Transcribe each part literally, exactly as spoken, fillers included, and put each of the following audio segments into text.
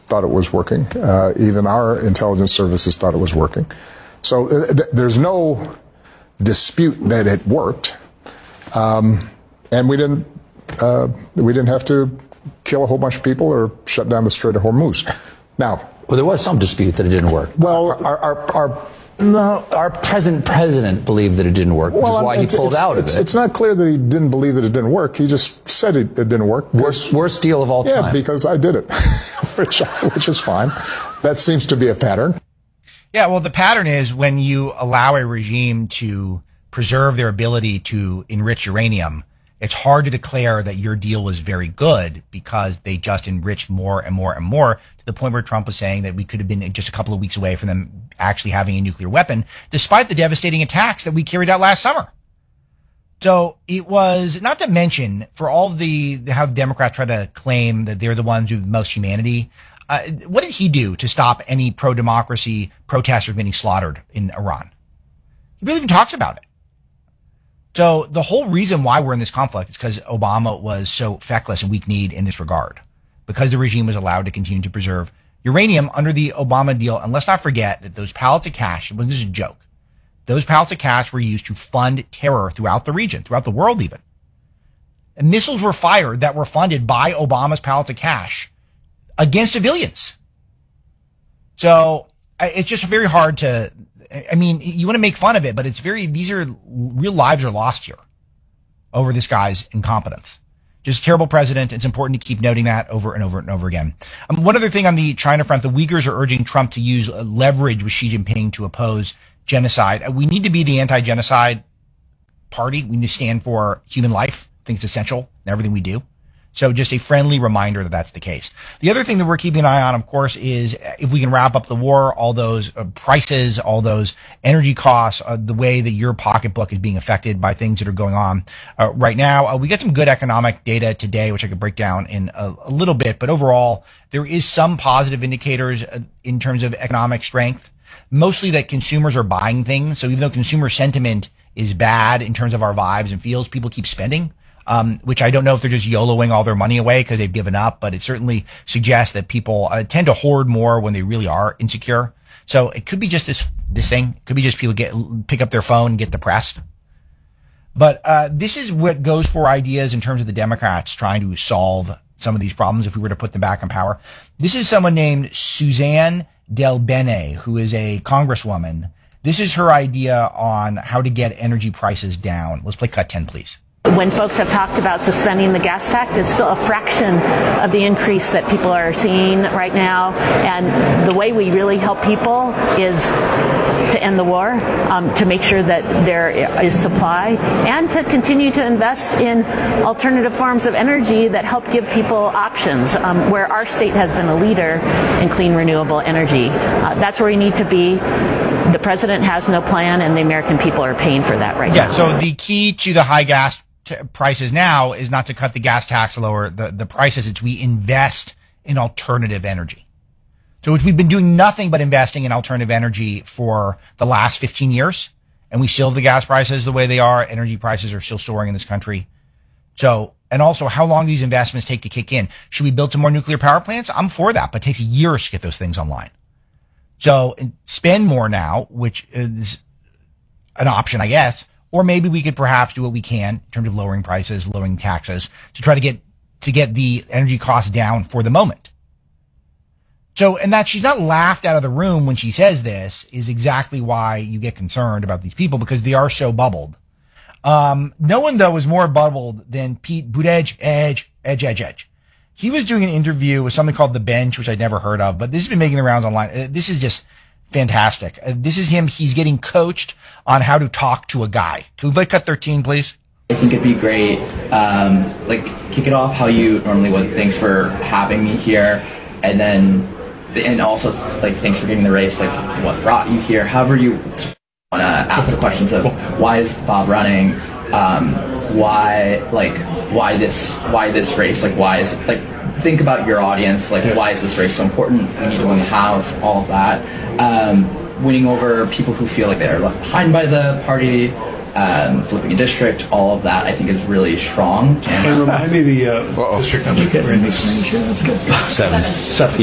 thought it was working. Uh, even our intelligence services thought it was working. So uh, th- there's no dispute that it worked, um, and we didn't uh, we didn't have to kill a whole bunch of people or shut down the Strait of Hormuz. Now, well, there was some dispute that it didn't work. Well, our our our, no, our present president believed that it didn't work, which well, is why he pulled it's, out it's, of it. It's not clear that he didn't believe that it didn't work. He just said it, it didn't work. Worst worst deal of all yeah, time. Yeah, because I did it, which which is fine. That seems to be a pattern. Yeah, well, the pattern is when you allow a regime to preserve their ability to enrich uranium, it's hard to declare that your deal was very good because they just enriched more and more and more to the point where Trump was saying that we could have been just a couple of weeks away from them actually having a nuclear weapon, despite the devastating attacks that we carried out last summer. So it was, not to mention, for all the, how Democrats try to claim that they're the ones with the most humanity, uh, what did he do to stop any pro-democracy protesters being slaughtered in Iran? He really even talks about it. So the whole reason why we're in this conflict is because Obama was so feckless and weak-kneed in this regard, because the regime was allowed to continue to preserve uranium under the Obama deal. And let's not forget that those pallets of cash, it wasn't just a joke. Those pallets of cash were used to fund terror throughout the region, throughout the world even. And missiles were fired that were funded by Obama's pallets of cash against civilians. So it's just very hard to, I mean, you want to make fun of it, but it's very, these are real lives are lost here over this guy's incompetence. Just a terrible president. It's important to keep noting that over and over and over again. Um, one other thing on the China front, the Uyghurs are urging Trump to use uh, leverage with Xi Jinping to oppose genocide. Uh, we need to be the anti-genocide party. We need to stand for human life. I think it's essential in everything we do. So just a friendly reminder that that's the case. The other thing that we're keeping an eye on, of course, is if we can wrap up the war, all those uh, prices, all those energy costs, uh, the way that your pocketbook is being affected by things that are going on uh, right now. Uh, we get some good economic data today, which I could break down in a, a little bit. But overall, there is some positive indicators uh, in terms of economic strength, mostly that consumers are buying things. So even though consumer sentiment is bad in terms of our vibes and feels, people keep spending. Um, which I don't know if they're just YOLOing all their money away because they've given up, but it certainly suggests that people uh, tend to hoard more when they really are insecure. So it could be just this, this thing. It could be just people get, pick up their phone and get depressed. But, uh, this is what goes for ideas in terms of the Democrats trying to solve some of these problems if we were to put them back in power. This is someone named Suzanne DelBene, who is a congresswoman. This is her idea on how to get energy prices down. Let's play cut ten, please. When folks have talked about suspending the gas tax, it's still a fraction of the increase that people are seeing right now. And the way we really help people is to end the war, um, to make sure that there is supply, and to continue to invest in alternative forms of energy that help give people options, um, where our state has been a leader in clean, renewable energy. Uh, that's where we need to be. The president has no plan, and the American people are paying for that right yeah, now. Yeah, so the key to the high gas t- prices now is not to cut the gas tax, lower the, the prices. It's we invest in alternative energy. So we've been doing nothing but investing in alternative energy for the last fifteen years, and we still have the gas prices the way they are. Energy prices are still soaring in this country. So, and also how long do these investments take to kick in? Should we build some more nuclear power plants? I'm for that, but it takes years to get those things online. So spend more now, which is an option, I guess, or maybe we could perhaps do what we can in terms of lowering prices, lowering taxes to try to get, to get the energy costs down for the moment. So, and that she's not laughed out of the room when she says this is exactly why you get concerned about these people, because they are so bubbled. Um, no one though is more bubbled than Pete Buttigieg, Edge, Edge, Edge, Edge. He was doing an interview with something called The Bench, which I'd never heard of, but this has been making the rounds online. Uh, this is just fantastic. Uh, this is him. He's getting coached on how to talk to a guy. Can we play cut thirteen, please? I think it'd be great, um, like, kick it off how you normally would. Thanks for having me here. And then, and also, like, thanks for getting the race, like, what brought you here. However you want to ask the questions of why is Bob running, um, why, like, why this, why this race, like, why is, like, think about your audience, like, why is this race so important, we need to win the House, all of that, um, winning over people who feel like they're left behind by the party, um, flipping a district, all of that, I think is really strong. And remind me the uh, district number. Seven. Seven. Seven.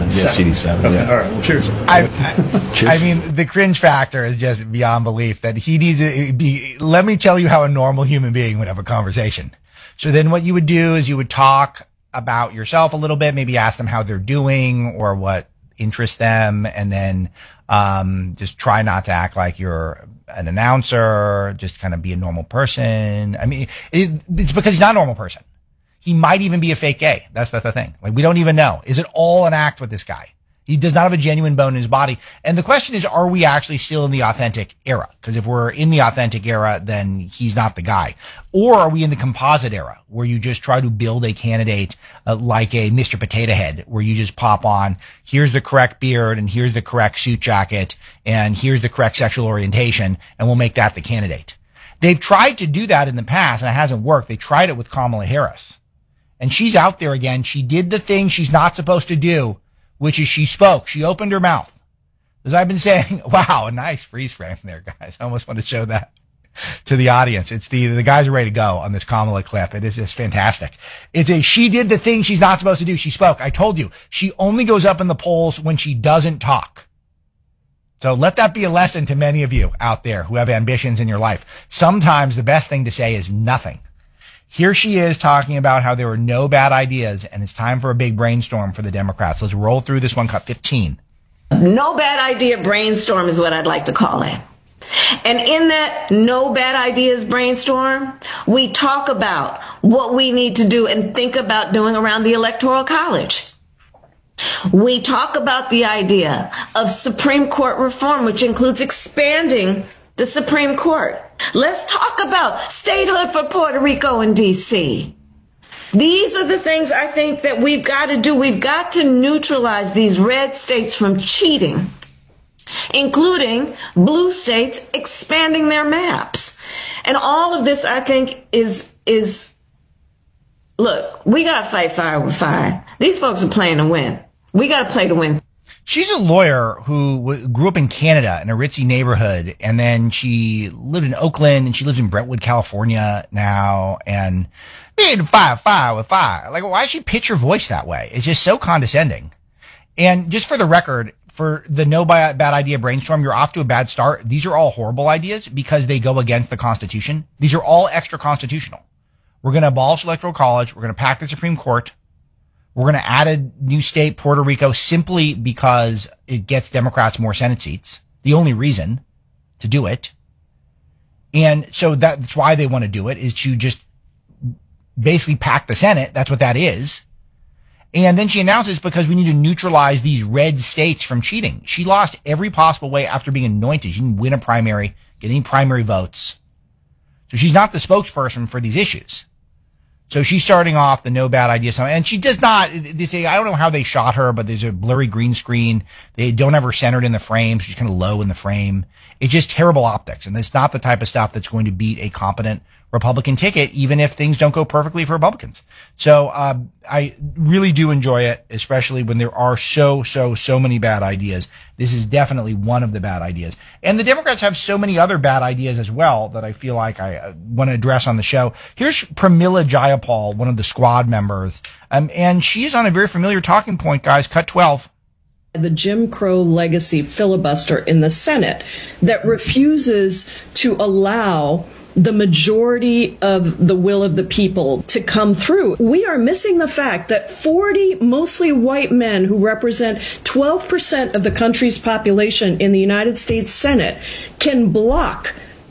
seven. Yeah, C D seven. Okay, Yeah. all right. Well, cheers. I, I, I mean, the cringe factor is just beyond belief that he needs to be. Let me tell you how a normal human being would have a conversation. So then what you would do is you would talk about yourself a little bit, maybe ask them how they're doing or what interests them, and then um, just try not to act like you're an announcer, just kind of be a normal person. I mean, it, it's because he's not a normal person. He might even be a fake gay. That's, that's the thing. Like, we don't even know. Is it all an act with this guy? He does not have a genuine bone in his body. And the question is, are we actually still in the authentic era? Because if we're in the authentic era, then he's not the guy. Or are we in the composite era, where you just try to build a candidate uh, like a Mister Potato Head, where you just pop on, here's the correct beard, and here's the correct suit jacket, and here's the correct sexual orientation, and we'll make that the candidate. They've tried to do that in the past, and it hasn't worked. They tried it with Kamala Harris. And she's out there again. She did the thing she's not supposed to do, which is she spoke. She opened her mouth. As I've been saying, wow, a nice freeze frame there, guys. I almost want to show that to the audience. It's the, the guys are ready to go on this Kamala clip. It is just fantastic. It's a, she did the thing she's not supposed to do. She spoke. I told you, she only goes up in the polls when she doesn't talk. So let that be a lesson to many of you out there who have ambitions in your life. Sometimes the best thing to say is nothing. Here she is talking about how there were no bad ideas, and it's time for a big brainstorm for the Democrats. Let's roll through this one, cut fifteen. No bad idea brainstorm is what I'd like to call it. And in that no bad ideas brainstorm, we talk about what we need to do and think about doing around the Electoral College. We talk about the idea of Supreme Court reform, which includes expanding the Supreme Court. Let's talk about statehood for Puerto Rico and D C. These are the things I think that we've got to do. We've got to neutralize these red states from cheating, including blue states expanding their maps. And all of this, I think, is, is, look, we got to fight fire with fire. These folks are playing to win. We got to play to win. She's a lawyer who w- grew up in Canada in a ritzy neighborhood, and then she lived in Oakland, and she lives in Brentwood, California now, and being fire, fire with fire. Like, why does she pitch her voice that way? It's just so condescending. And just for the record, for the no bad idea brainstorm, you're off to a bad start. These are all horrible ideas because they go against the Constitution. These are all extra constitutional. We're going to abolish Electoral College. We're going to pack the Supreme Court. We're going to add a new state, Puerto Rico, simply because it gets Democrats more Senate seats. The only reason to do it. And so that's why they want to do it, is to just basically pack the Senate. That's what that is. And then she announces, because we need to neutralize these red states from cheating. She lost every possible way after being anointed. She didn't win a primary, get any primary votes. So she's not the spokesperson for these issues. So she's starting off the no bad idea. And she does not, they say, I don't know how they shot her, but there's a blurry green screen. They don't have her centered in the frame. She's kind of low in the frame. It's just terrible optics. And it's not the type of stuff that's going to beat a competent Republican ticket, even if things don't go perfectly for Republicans. So, uh, I really do enjoy it, especially when there are so, so, so many bad ideas. This is definitely one of the bad ideas. And the Democrats have so many other bad ideas as well that I feel like I uh, want to address on the show. Here's Pramila Jayapal, one of the squad members. Um, and she's on a very familiar talking point, guys. Cut twelve. The Jim Crow legacy filibuster in the Senate that refuses to allow the majority of the will of the people to come through. We are missing the fact that forty mostly white men who represent twelve percent of the country's population in the United States Senate can block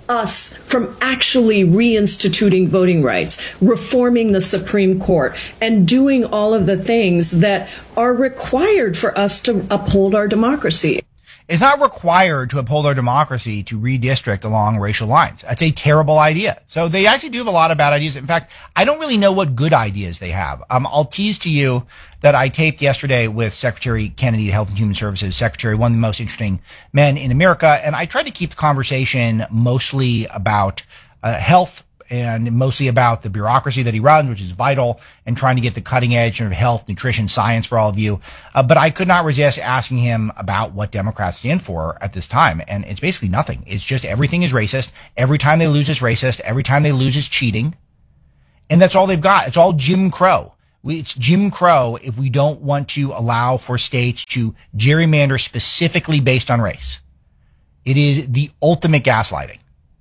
us from actually reinstituting voting rights, reforming the Supreme Court, and doing all of the things that are required for us to uphold our democracy. It's not required to uphold our democracy to redistrict along racial lines. That's a terrible idea. So they actually do have a lot of bad ideas. In fact, I don't really know what good ideas they have. Um, I'll tease to you that I taped yesterday with Secretary Kennedy, Health and Human Services Secretary, one of the most interesting men in America. And I tried to keep the conversation mostly about uh, health, and mostly about the bureaucracy that he runs, which is vital, and trying to get the cutting edge of health, nutrition, science for all of you. Uh, but I could not resist asking him about what Democrats stand for at this time. And it's basically nothing. It's just everything is racist. Every time they lose, it's racist. Every time they lose, it's cheating. And that's all they've got. It's all Jim Crow. It's Jim Crow if we don't want to allow for states to gerrymander specifically based on race. It is the ultimate gaslighting.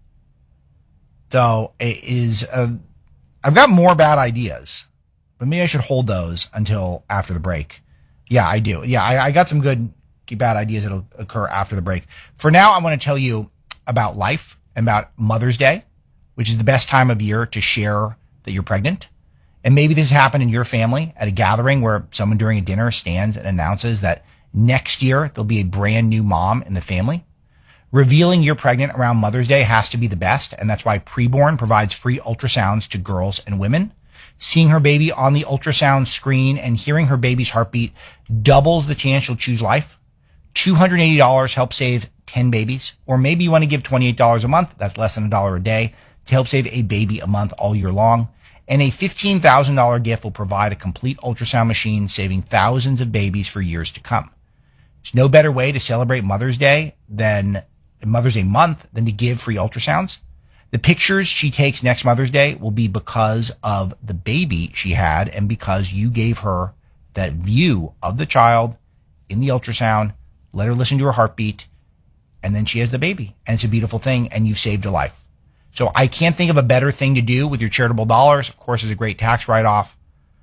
So it is, uh, I've got more bad ideas, but maybe I should hold those until after the break. Yeah, I do. Yeah, I, I got some good bad ideas that'll occur after the break. For now, I want to tell you about life, about Mother's Day, which is the best time of year to share that you're pregnant. And maybe this happened in your family at a gathering where someone during a dinner stands and announces that next year there'll be a brand new mom in the family. Revealing you're pregnant around Mother's Day has to be the best, and that's why Preborn provides free ultrasounds to girls and women. Seeing her baby on the ultrasound screen and hearing her baby's heartbeat doubles the chance you'll choose life. two hundred eighty dollars helps save ten babies, or maybe you want to give twenty-eight dollars a month, that's less than a dollar a day, to help save a baby a month all year long. And a fifteen thousand dollars gift will provide a complete ultrasound machine, saving thousands of babies for years to come. There's no better way to celebrate Mother's Day than Mother's Day month than to give free ultrasounds. The pictures she takes next Mother's Day will be because of the baby she had and because you gave her that view of the child in the ultrasound, let her listen to her heartbeat, and then she has the baby. And it's a beautiful thing, and you've saved a life. So I can't think of a better thing to do with your charitable dollars. Of course, it's a great tax write-off,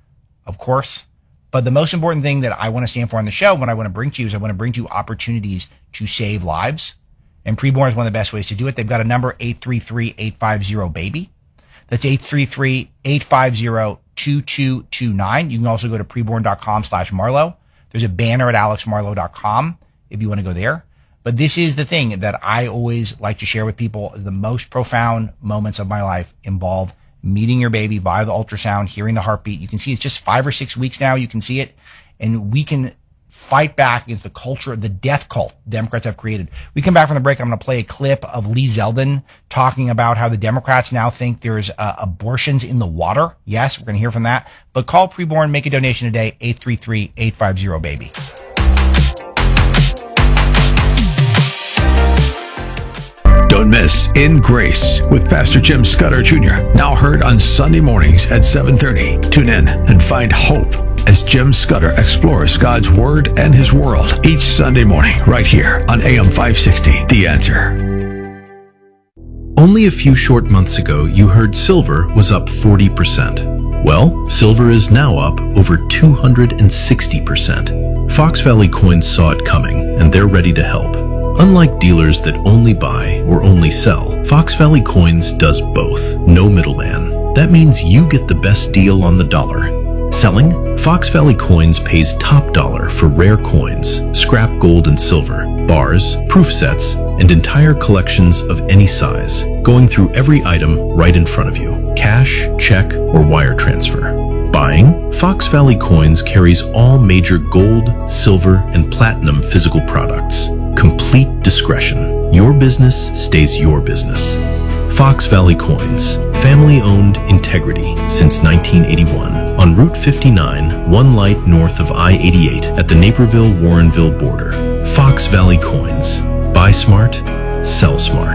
of course. But the most important thing that I want to stand for on the show, what I want to bring to you, is I want to bring to you opportunities to save lives. And Preborn is one of the best ways to do it. They've got a number, eight three three, eight five zero, baby. That's eight three three, eight five zero, two two two nine. You can also go to preborn.com slash Marlowe. There's a banner at alex marlowe dot com if you want to go there. But this is the thing that I always like to share with people. The most profound moments of my life involve meeting your baby via the ultrasound, hearing the heartbeat. You can see it's just five or six weeks now. You can see it. And we can fight back against the culture, the death cult Democrats have created. We come back from the break. I'm going to play a clip of Lee Zeldin talking about how the Democrats now think there's uh, abortions in the water. Yes, we're going to hear from that. But call Preborn, make a donation today, eight three three, eight five zero, baby. Don't miss In Grace with Pastor Jim Scudder Junior Now heard on Sunday mornings at seven thirty. Tune in and find hope as Jim Scudder explores God's Word and His world each Sunday morning right here on A M five sixty, The Answer. Only a few short months ago, you heard silver was up forty percent. Well, silver is now up over two hundred sixty percent. Fox Valley Coins saw it coming, and they're ready to help. Unlike dealers that only buy or only sell, Fox Valley Coins does both. No middleman. That means you get the best deal on the dollar. Selling? Fox Valley Coins pays top dollar for rare coins, scrap gold and silver, bars, proof sets, and entire collections of any size, going through every item right in front of you. Cash, check, or wire transfer. Buying? Fox Valley Coins carries all major gold, silver, and platinum physical products. Complete discretion. Your business stays your business. Fox Valley Coins. Family-owned integrity since nineteen eighty-one. On Route fifty-nine, one light north of I eighty-eight at the Naperville-Warrenville border. Fox Valley Coins. Buy smart, sell smart.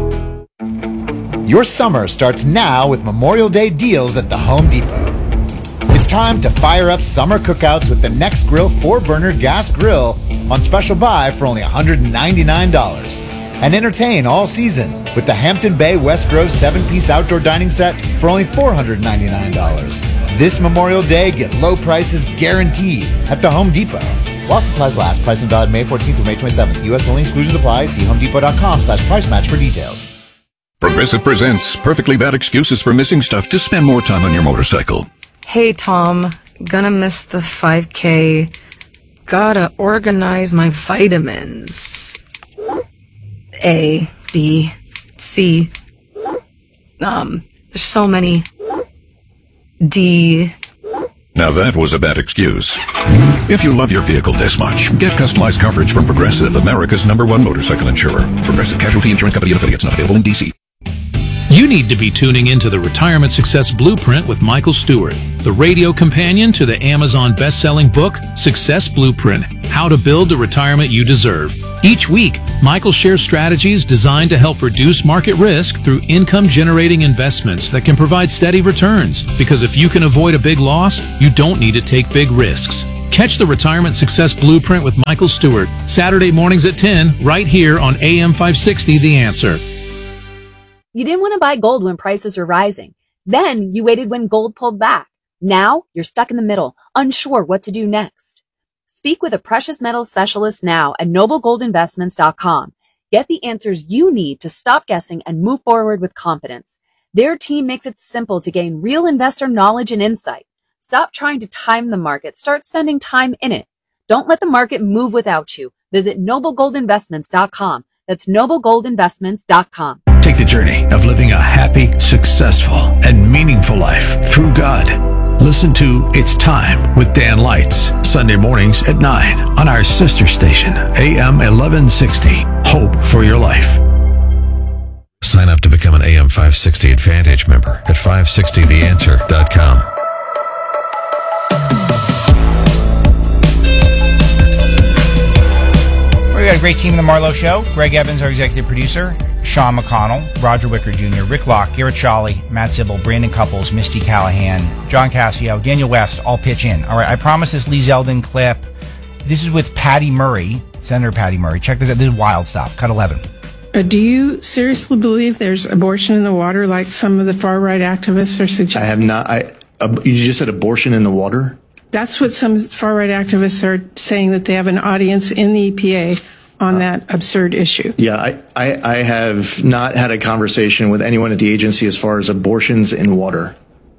Your summer starts now with Memorial Day deals at the Home Depot. It's time to fire up summer cookouts with the NextGrill four burner gas grill on special buy for only one hundred ninety-nine dollars. And entertain all season with the Hampton Bay West Grove seven piece outdoor dining set for only four hundred ninety-nine dollars. This Memorial Day, get low prices guaranteed at the Home Depot. While supplies last, pricing valid May fourteenth through May twenty-seventh. U S only, exclusions apply. See homedepot.com slash price match for details. Progressive presents Perfectly Bad Excuses for Missing Stuff to spend more time on your motorcycle. Hey, Tom. Gonna miss the five K. Gotta organize my vitamins. A, B, C. Um, there's so many. D. Now that was a bad excuse. If you love your vehicle this much, get customized coverage from Progressive, America's number one motorcycle insurer. Progressive Casualty Insurance Company and affiliates, not available in D C. You need to be tuning into the Retirement Success Blueprint with Michael Stewart, the radio companion to the Amazon best-selling book, Success Blueprint, How to Build the Retirement You Deserve. Each week, Michael shares strategies designed to help reduce market risk through income-generating investments that can provide steady returns. Because if you can avoid a big loss, you don't need to take big risks. Catch the Retirement Success Blueprint with Michael Stewart, Saturday mornings at ten, right here on A M five sixty, The Answer. You didn't want to buy gold when prices were rising. Then you waited when gold pulled back. Now you're stuck in the middle, unsure what to do next. Speak with a precious metals specialist now at noble gold investments dot com. Get the answers you need to stop guessing and move forward with confidence. Their team makes it simple to gain real investor knowledge and insight. Stop trying to time the market. Start spending time in it. Don't let the market move without you. Visit noble gold investments dot com. That's noble gold investments dot com. Take the journey of living a happy, successful, and meaningful life through God. Listen to It's Time with Dan Lights, Sunday mornings at nine on our sister station, A M eleven sixty. Hope for your life. Sign up to become an A M five sixty Advantage member at five sixty the answer dot com. We got a great team in the Marlowe Show. Greg Evans, our executive producer. Sean McConnell, Roger Wicker Junior, Rick Locke, Garrett Shawley, Matt Zibble, Brandon Couples, Misty Callahan, John Cassio, Daniel West, all pitch in. All right, I promised this Lee Zeldin clip. This is with Patty Murray, Senator Patty Murray. Check this out. This is wild stuff. Cut eleven. Uh, do you seriously believe there's abortion in the water like some of the far-right activists are suggesting? I have not. I, uh, you just said abortion in the water? That's what some far-right activists are saying, that they have an audience in the E P A on that absurd issue. Yeah, I, I, I have not had a conversation with anyone at the agency as far as abortions in water.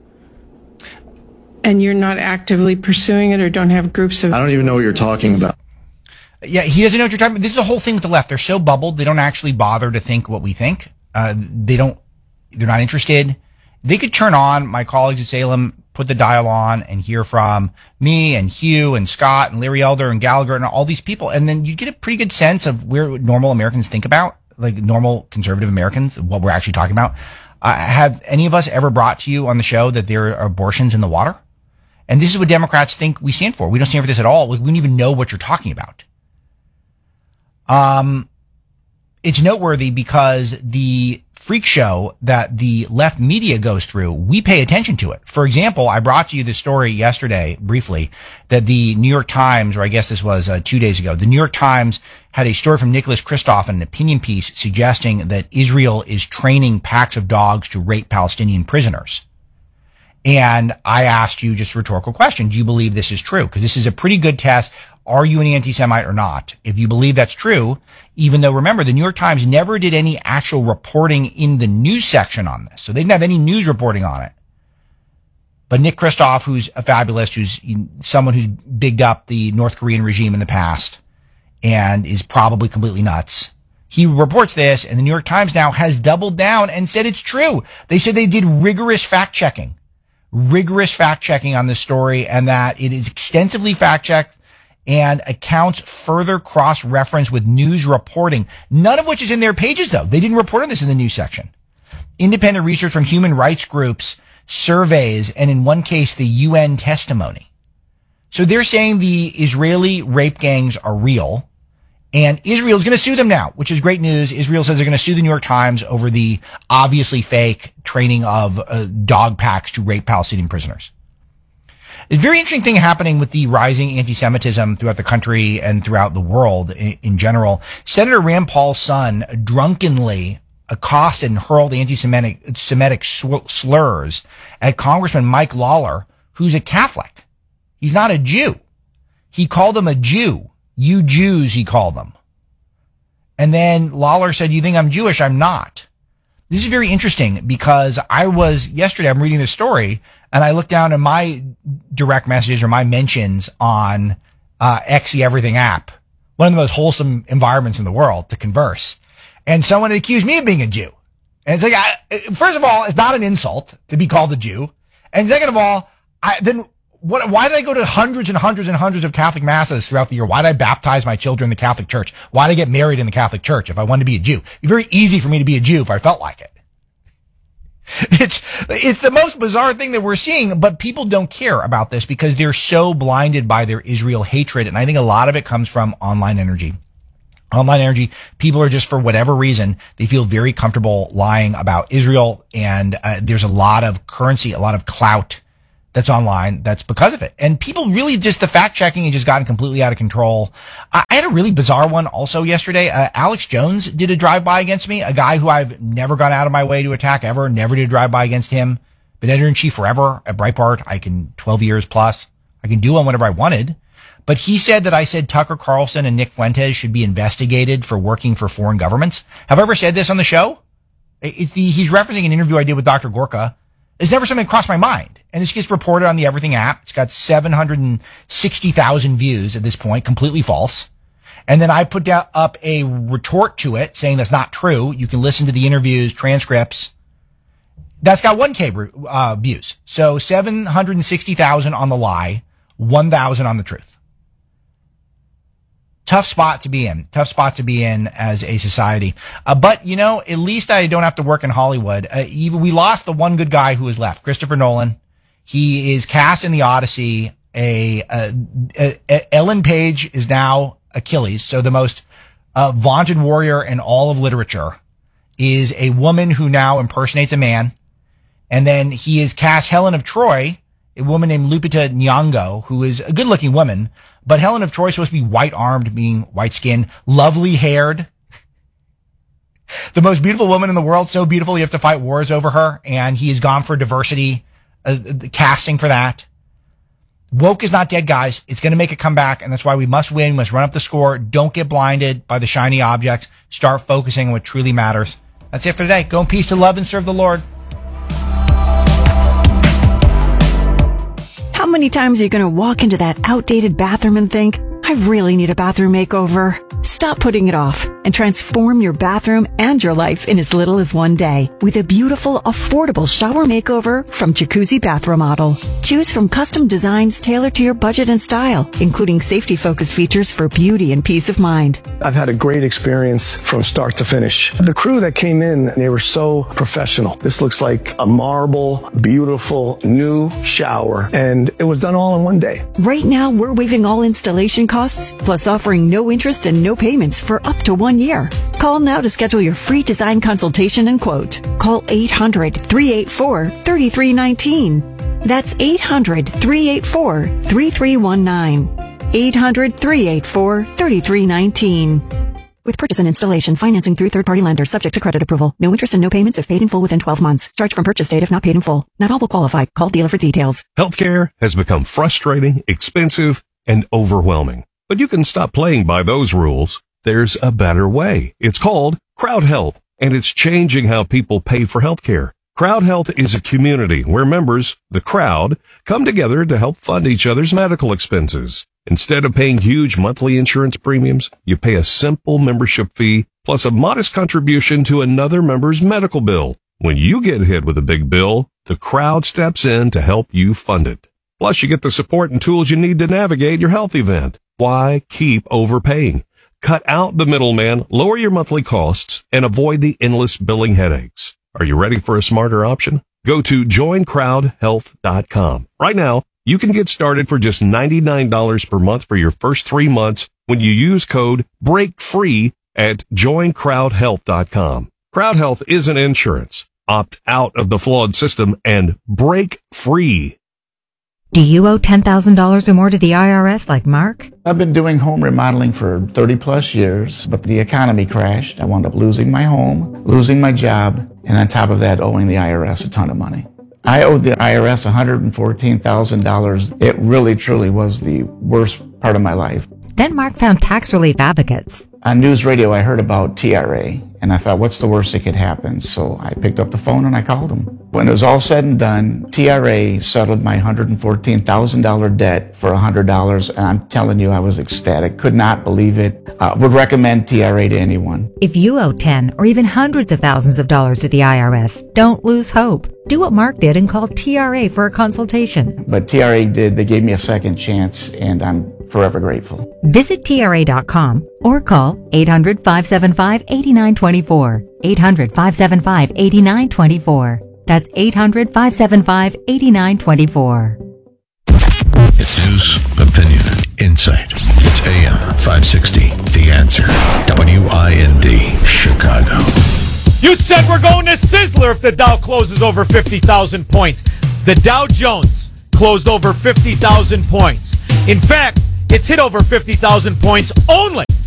And you're not actively pursuing it, or don't have groups of... I don't even know what you're talking about. Yeah, he doesn't know what you're talking about. This is the whole thing with the left. They're so bubbled, they don't actually bother to think what we think. Uh, they don't, they're not interested. They could turn on my colleagues at Salem, put the dial on, and hear from me and Hugh and Scott and Larry Elder and Gallagher and all these people. And then you get a pretty good sense of where normal Americans think about, like normal conservative Americans, what we're actually talking about. Uh, have any of us ever brought to you on the show that there are abortions in the water? And this is what Democrats think we stand for. We don't stand for this at all. We don't even know what you're talking about. Um, it's noteworthy because the freak show that the left media goes through, we pay attention to it. For example, I brought to you this story yesterday, briefly, that the New York Times, or I guess this was uh, two days ago, the New York Times had a story from Nicholas Kristof, an opinion piece suggesting that Israel is training packs of dogs to rape Palestinian prisoners. And I asked you just a rhetorical question. Do you believe this is true? Because this is a pretty good test. Are you an anti-Semite or not? If you believe that's true, even though, remember, the New York Times never did any actual reporting in the news section on this. So they didn't have any news reporting on it. But Nick Kristof, who's a fabulist, who's someone who's bigged up the North Korean regime in the past and is probably completely nuts, he reports this, and the New York Times now has doubled down and said it's true. They said they did rigorous fact-checking, rigorous fact-checking on this story, and that it is extensively fact-checked and accounts further cross-reference with news reporting, none of which is in their pages, though. They didn't report on this in the news section. Independent research from human rights groups, surveys, and in one case, the U N testimony. So they're saying the Israeli rape gangs are real, and Israel is going to sue them now, which is great news. Israel says they're going to sue the New York Times over the obviously fake training of uh, dog packs to rape Palestinian prisoners. It's a very interesting thing happening with the rising anti-Semitism throughout the country and throughout the world in, in general. Senator Rand Paul's son drunkenly accosted and hurled anti-Semitic Semitic slurs at Congressman Mike Lawler, who's a Catholic. He's not a Jew. He called him a Jew. You Jews, he called them. And then Lawler said, you think I'm Jewish? I'm not. This is very interesting because I was, yesterday, I'm reading this story, and I looked down at my direct messages or my mentions on uh, X the Everything app, one of the most wholesome environments in the world to converse. And someone had accused me of being a Jew. And it's like, I, first of all, it's not an insult to be called a Jew. And second of all, I, then what, why did I go to hundreds and hundreds and hundreds of Catholic masses throughout the year? Why did I baptize my children in the Catholic Church? Why did I get married in the Catholic Church if I wanted to be a Jew? It'd be very easy for me to be a Jew if I felt like it. It's it's the most bizarre thing that we're seeing, but people don't care about this because they're so blinded by their Israel hatred. And I think a lot of it comes from online energy. Online energy, people are just, for whatever reason, they feel very comfortable lying about Israel. And uh, there's a lot of currency, a lot of clout that's online that's because of it. And people really just, the fact checking has just gotten completely out of control. I, I had a really bizarre one also yesterday. Uh, Alex Jones did a drive-by against me, a guy who I've never gone out of my way to attack ever, never did a drive-by against him. Been editor-in-chief forever at Breitbart. I can, twelve years plus. I can do one whenever I wanted. But he said that I said Tucker Carlson and Nick Fuentes should be investigated for working for foreign governments. Have I ever said this on the show? It's the, he's referencing an interview I did with Doctor Gorka. It's never something that crossed my mind. And this gets reported on the Everything app. It's got seven hundred sixty thousand views at this point, completely false. And then I put down, up a retort to it saying that's not true. You can listen to the interviews, transcripts. That's got one K uh, views. So seven hundred sixty thousand on the lie, one thousand on the truth. Tough spot to be in. Tough spot to be in as a society. Uh, but, you know, at least I don't have to work in Hollywood. Uh, even, we lost the one good guy who was left, Christopher Nolan. He is cast in The Odyssey. A, a, a, a Ellen Page is now Achilles. So the most uh, vaunted warrior in all of literature is a woman who now impersonates a man. And then he is cast Helen of Troy, a woman named Lupita Nyong'o, who is a good-looking woman. But Helen of Troy is supposed to be white-armed, meaning white-skinned, lovely-haired. The most beautiful woman in the world, so beautiful you have to fight wars over her, and he has gone for diversity, uh, the casting for that. Woke is not dead, guys. It's going to make a comeback, and that's why we must win. We must run up the score. Don't get blinded by the shiny objects. Start focusing on what truly matters. That's it for today. Go in peace to love and serve the Lord. How many times are you going to walk into that outdated bathroom and think, I really need a bathroom makeover? Stop putting it off and transform your bathroom and your life in as little as one day with a beautiful, affordable shower makeover from Jacuzzi Bath Remodel. Choose from custom designs tailored to your budget and style, including safety-focused features for beauty and peace of mind. I've had a great experience from start to finish. The crew that came in, they were so professional. This looks like a marble, beautiful, new shower, and it was done all in one day. Right now, we're waiving all installation costs, plus offering no interest and no payments for up to one year. Call now to schedule your free design consultation and quote. Call eight hundred, three eight four, three three one nine. That's eight hundred, three eight four, three three one nine. eight hundred, three eight four, three three one nine. With purchase and installation, financing through third-party lenders subject to credit approval. No interest and no payments if paid in full within twelve months. Charge from purchase date if not paid in full. Not all will qualify. Call dealer for details. Healthcare has become frustrating, expensive, and overwhelming. But you can stop playing by those rules. There's a better way. It's called Crowd Health, and it's changing how people pay for healthcare. Crowd Health is a community where members, the crowd, come together to help fund each other's medical expenses. Instead of paying huge monthly insurance premiums, you pay a simple membership fee plus a modest contribution to another member's medical bill. When you get hit with a big bill, the crowd steps in to help you fund it. Plus, you get the support and tools you need to navigate your health event. Why keep overpaying? Cut out the middleman, lower your monthly costs, and avoid the endless billing headaches. Are you ready for a smarter option? Go to join crowd health dot com. Right now, you can get started for just ninety-nine dollars per month for your first three months when you use code BREAKFREE at join crowd health dot com. Crowd Health isn't insurance. Opt out of the flawed system and break free. Do you owe ten thousand dollars or more to the I R S like Mark? I've been doing home remodeling for thirty plus years, but the economy crashed. I wound up losing my home, losing my job, and on top of that, owing the I R S a ton of money. I owed the I R S one hundred fourteen thousand dollars. It really, truly was the worst part of my life. Then Mark found Tax Relief Advocates. On news radio, I heard about T R A, and I thought, what's the worst that could happen? So I picked up the phone and I called them. When it was all said and done, T R A settled my one hundred fourteen thousand dollars debt for one hundred dollars, and I'm telling you, I was ecstatic. Could not believe it. Uh, would recommend T R A to anyone. If you owe ten or even hundreds of thousands of dollars to the I R S, don't lose hope. Do what Mark did and call T R A for a consultation. But T R A did. They gave me a second chance, and I'm forever grateful. Visit T R A dot com or call eight hundred, five seven five, eight nine two four. eight hundred, five seven five, eight nine two four. That's eight hundred, five seven five, eight nine two four. It's news, opinion, insight. It's A M five sixty, The Answer. W I N D, Chicago. You said we're going to Sizzler if the Dow closes over fifty thousand points. The Dow Jones closed over fifty thousand points. In fact, it's hit over fifty thousand points only